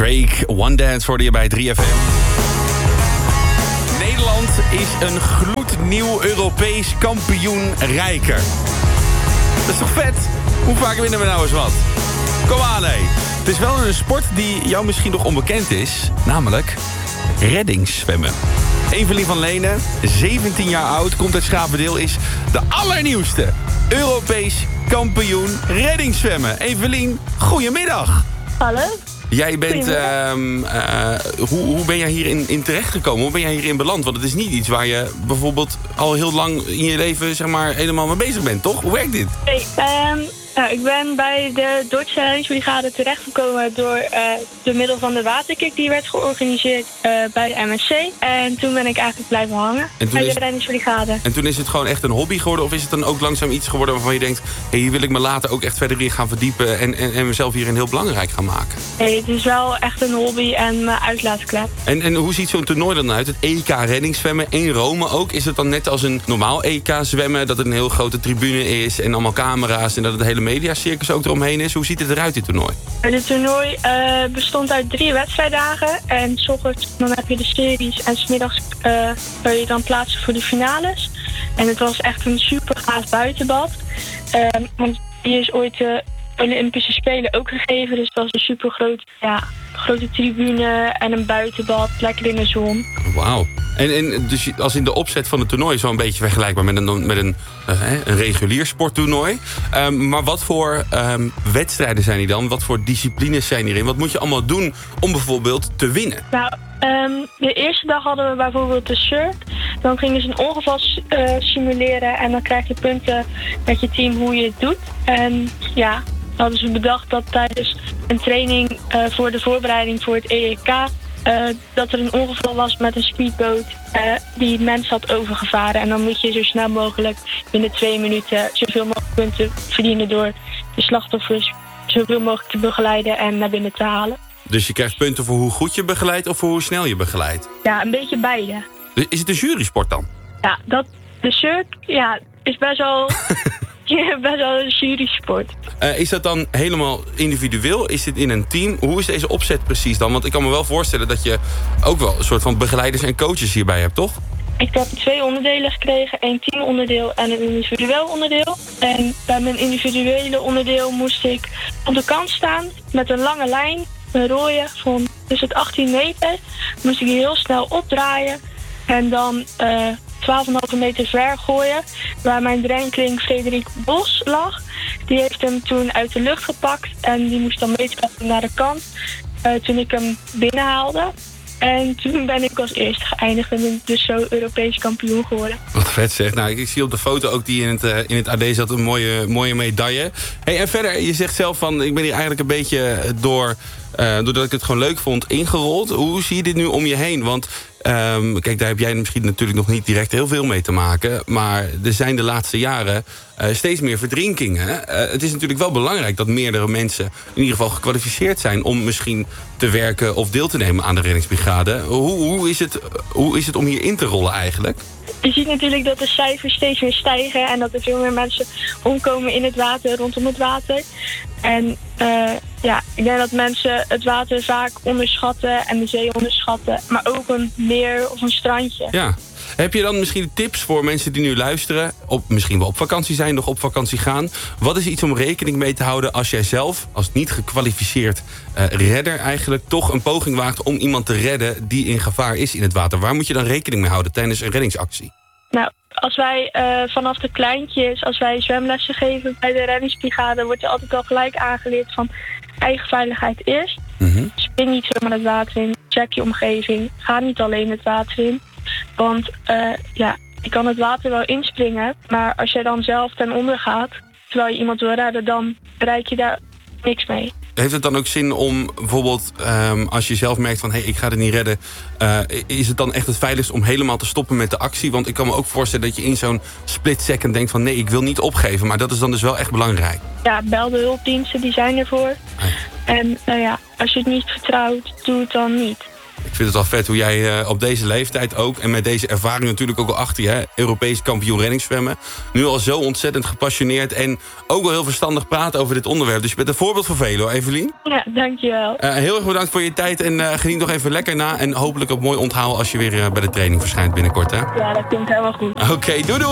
Drake, One Dance hoorde je bij 3FM. Nederland is een gloednieuw Europees kampioen rijker. Dat is toch vet? Hoe vaak winnen we nou eens wat? Kom aan, hé. Het is wel een sport die jou misschien nog onbekend is. Namelijk reddingszwemmen. Evelien van Lenen, 17 jaar oud, komt uit Schavendeel, is de allernieuwste Europees kampioen reddingszwemmen. Evelien, goedemiddag. Hallo. Jij bent, hoe ben jij hierin terechtgekomen? Hoe ben jij hierin beland? Want het is niet iets waar je bijvoorbeeld al heel lang in je leven zeg maar, helemaal mee bezig bent, toch? Hoe werkt dit? Ik ben bij de Duitse reddingsbrigade terechtgekomen door middel van de waterkick die werd georganiseerd bij de MSC. En toen ben ik eigenlijk blijven hangen bij de reddingsbrigade. En toen is het gewoon echt een hobby geworden? Of is het dan ook langzaam iets geworden waarvan je denkt, hey, hier wil ik me later ook echt verder in gaan verdiepen en mezelf hierin heel belangrijk gaan maken? Nee, het is wel echt een hobby en mijn uitlaatklep. En hoe ziet zo'n toernooi dan uit? Het EK reddingszwemmen in Rome ook. Is het dan net als een normaal EK zwemmen, dat het een heel grote tribune is en allemaal camera's en dat het hele mediacircus ook eromheen is? Hoe ziet het eruit, dit toernooi? Het toernooi bestond uit 3 wedstrijddagen. En 's ochtends dan heb je de series en 's middags kun je dan plaatsen voor de finales. En het was echt een super gaaf buitenbad. Want die is ooit de Olympische Spelen ook gegeven. Dus het was een super grote tribune en een buitenbad, lekker in de zon. Wauw. En dus als in de opzet van het toernooi is wel een beetje vergelijkbaar met een regulier sporttoernooi. Maar wat voor wedstrijden zijn die dan? Wat voor disciplines zijn hierin? Wat moet je allemaal doen om bijvoorbeeld te winnen? Nou, de eerste dag hadden we bijvoorbeeld de surf. Dan gingen ze een ongeval simuleren en dan krijg je punten met je team hoe je het doet. En ja, hadden ze bedacht dat tijdens een training voor de voorbereiding voor het EK... dat er een ongeval was met een speedboot die mens had overgevaren. En dan moet je zo snel mogelijk binnen 2 minuten zoveel mogelijk punten verdienen door de slachtoffers zoveel mogelijk te begeleiden en naar binnen te halen. Dus je krijgt punten voor hoe goed je begeleidt of voor hoe snel je begeleidt? Ja, een beetje beide. Is het een jurysport dan? Ja, de surf is best wel... best wel een jurysport. Is dat dan helemaal individueel? Is dit in een team? Hoe is deze opzet precies dan? Want ik kan me wel voorstellen dat je ook wel een soort van begeleiders en coaches hierbij hebt, toch? Ik heb 2 onderdelen gekregen. 1 teamonderdeel en een individueel onderdeel. En bij mijn individuele onderdeel moest ik op de kant staan met een lange lijn, een rode van tussen het 18 meter. Moest ik die heel snel opdraaien en dan 12,5 meter ver gooien. Waar mijn drenkeling Frederik Bos lag. Die heeft hem toen uit de lucht gepakt. En die moest dan meetrappen naar de kant. Toen ik hem binnenhaalde. En toen ben ik als eerste geëindigd en ben dus zo Europees kampioen geworden. Wat vet zeg. Nou, ik zie op de foto ook die in het AD zat een mooie medaille. Hey, en verder, je zegt zelf van, ik ben hier eigenlijk een beetje doordat ik het gewoon leuk vond, ingerold. Hoe zie je dit nu om je heen? Want kijk, daar heb jij misschien natuurlijk nog niet direct heel veel mee te maken. Maar er zijn de laatste jaren steeds meer verdrinkingen. Het is natuurlijk wel belangrijk dat meerdere mensen in ieder geval gekwalificeerd zijn om misschien te werken of deel te nemen aan de reddingsbrigade. Hoe is het om hier in te rollen eigenlijk? Je ziet natuurlijk dat de cijfers steeds meer stijgen en dat er veel meer mensen omkomen in het water, rondom het water. En ik denk dat mensen het water vaak onderschatten en de zee onderschatten, maar ook een meer of een strandje. Ja. Heb je dan misschien tips voor mensen die nu luisteren, misschien wel op vakantie zijn, nog op vakantie gaan? Wat is iets om rekening mee te houden als jij zelf, als niet gekwalificeerd redder eigenlijk, toch een poging waagt om iemand te redden die in gevaar is in het water? Waar moet je dan rekening mee houden tijdens een reddingsactie? Nou, als wij vanaf de kleintjes, als wij zwemlessen geven bij de reddingsbrigade, wordt er altijd al gelijk aangeleerd van eigen veiligheid eerst. Spring niet zomaar het water in, check je omgeving, ga niet alleen het water in. Want je kan het water wel inspringen, maar als jij dan zelf ten onder gaat, terwijl je iemand wil redden, dan bereik je daar niks mee. Heeft het dan ook zin om bijvoorbeeld, als je zelf merkt van, hey, ik ga het niet redden, is het dan echt het veiligst om helemaal te stoppen met de actie? Want ik kan me ook voorstellen dat je in zo'n split second denkt van, nee, ik wil niet opgeven. Maar dat is dan dus wel echt belangrijk. Ja, bel de hulpdiensten, die zijn ervoor. En als je het niet vertrouwt, doe het dan niet. Ik vind het wel vet hoe jij op deze leeftijd ook... en met deze ervaring natuurlijk ook al achter je... Europees kampioen renningszwemmen... nu al zo ontzettend gepassioneerd... en ook wel heel verstandig praat over dit onderwerp. Dus je bent een voorbeeld voor velen, hoor, Evelien. Ja, dankjewel. Heel erg bedankt voor je tijd en geniet nog even lekker na... en hopelijk ook mooi onthaal als je weer bij de training verschijnt binnenkort, hè? Ja, dat komt helemaal goed. Oké, doei doei!